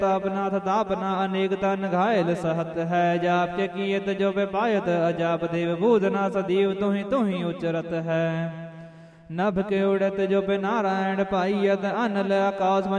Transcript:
तापनाथ तापना अनेक तन घायल सहत है। जाप के कियत जो बेपायत अजाप देव बूधना सदीव तुही उचरत है। नभ के उड़त जो पे नारायण पाइयत अनल आकाश